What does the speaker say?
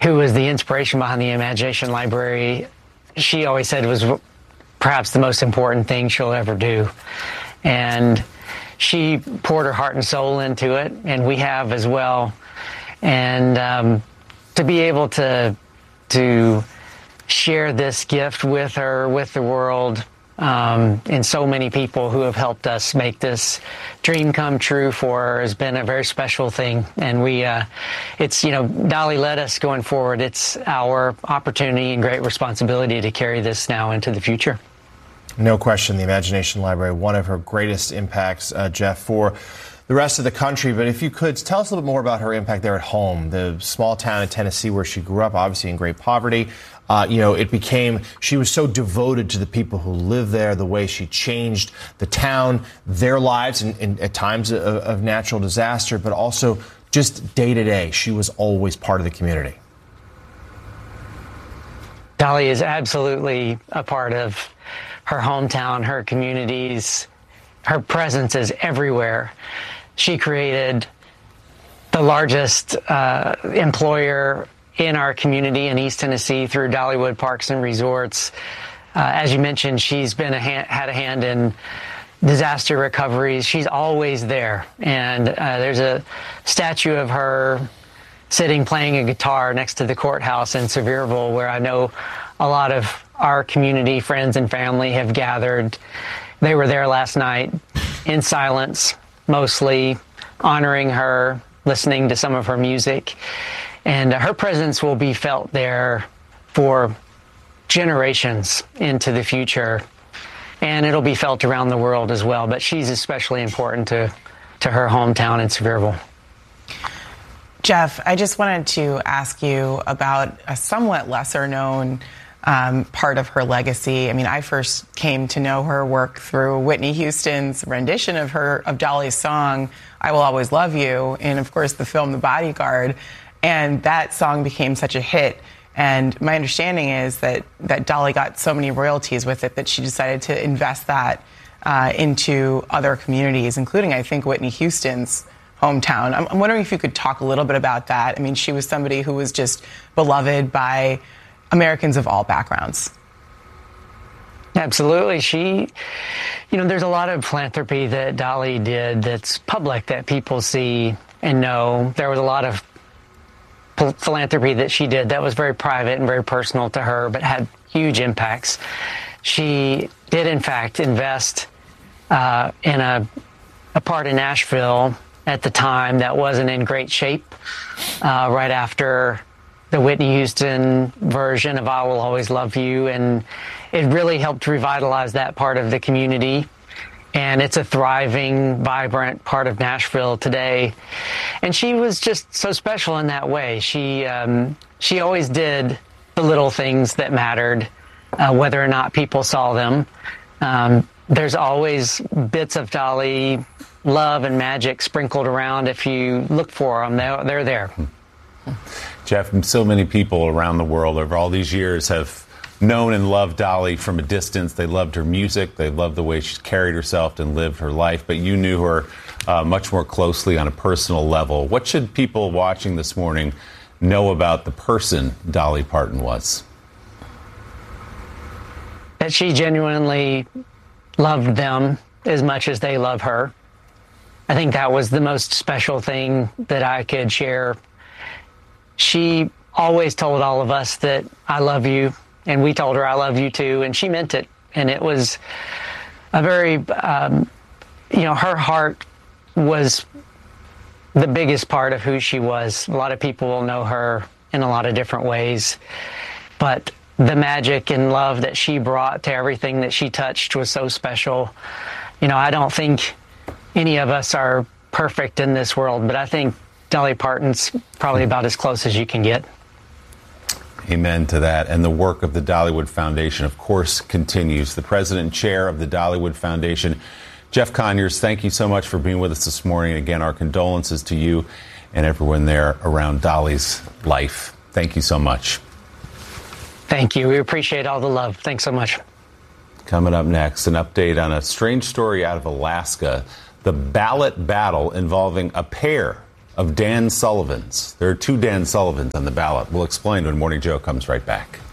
who was the inspiration behind the Imagination Library, she always said it was perhaps the most important thing she'll ever do. And she poured her heart and soul into it, and we have as well. And to be able to share this gift with her, with the world, and so many people who have helped us make this dream come true for her has been a very special thing. And it's, Dolly led us going forward. It's our opportunity and great responsibility to carry this now into the future. No question, the Imagination Library, one of her greatest impacts, Jeff, for the rest of the country. But if you could tell us a little bit more about her impact there at home, the small town in Tennessee where she grew up, obviously in great poverty. She was so devoted to the people who live there, the way she changed the town, their lives at times of natural disaster, but also just day to day. She was always part of the community. Dolly is absolutely a part of her hometown, her communities. Her presence is everywhere. She created the largest employer in our community in East Tennessee through Dollywood Parks and Resorts. As you mentioned, she's been had a hand in disaster recoveries. She's always there. And there's a statue of her sitting playing a guitar next to the courthouse in Sevierville, where I know a lot of our community, friends and family have gathered. They were there last night in silence, mostly honoring her, listening to some of her music. And her presence will be felt there for generations into the future. And it'll be felt around the world as well. But she's especially important to her hometown in Sevierville. Jeff, I just wanted to ask you about a somewhat lesser known part of her legacy. I mean, I first came to know her work through Whitney Houston's rendition of Dolly's song, I Will Always Love You, and of course the film The Bodyguard. And that song became such a hit. And my understanding is that Dolly got so many royalties with it that she decided to invest that into other communities, including, I think, Whitney Houston's hometown. I'm wondering if you could talk a little bit about that. I mean, she was somebody who was just beloved by Americans of all backgrounds. Absolutely. There's a lot of philanthropy that Dolly did that's public, that people see and know. There was a lot of philanthropy that she did that was very private and very personal to her, but had huge impacts. She did, in fact, invest in a part in Nashville at the time that wasn't in great shape, right after the Whitney Houston version of I Will Always Love You, and it really helped revitalize that part of the community. And it's a thriving, vibrant part of Nashville today. And she was just so special in that way. She always did the little things that mattered, whether or not people saw them. There's always bits of Dolly love and magic sprinkled around. If you look for them, they're there. Jeff, so many people around the world over all these years have known and loved Dolly from a distance. They loved her music. They loved the way she carried herself and lived her life. But you knew her much more closely on a personal level. What should people watching this morning know about the person Dolly Parton was? That she genuinely loved them as much as they love her. I think that was the most special thing that I could share. She always told all of us that I love you, and we told her I love you too, and she meant it. And it was a very, her heart was the biggest part of who she was. A lot of people will know her in a lot of different ways, but the magic and love that she brought to everything that she touched was so special. I don't think any of us are perfect in this world, but I think Dolly Parton's probably about as close as you can get. Amen to that. And the work of the Dollywood Foundation, of course, continues. The president and chair of the Dollywood Foundation, Jeff Conyers, thank you so much for being with us this morning. Again, our condolences to you and everyone there around Dolly's life. Thank you so much. Thank you. We appreciate all the love. Thanks so much. Coming up next, an update on a strange story out of Alaska, the ballot battle involving a pair of Dan Sullivans. There are two Dan Sullivans on the ballot. We'll explain when Morning Joe comes right back.